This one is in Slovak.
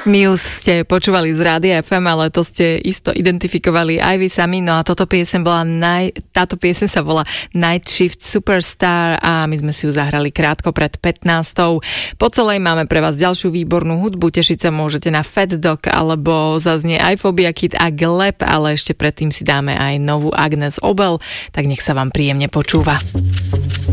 Muse ste počúvali z Rádia FM, ale to ste isto identifikovali aj vy sami. No a táto pieseň sa volá Night Shift Superstar a my sme si ju zahrali krátko pred 15. Po celej máme pre vás ďalšiu výbornú hudbu. Tešiť sa môžete na Fat Dog alebo zaznie aj Phobia Kid a Gleb, ale ešte predtým si dáme aj novú Agnes Obel, tak nech sa vám príjemne počúva.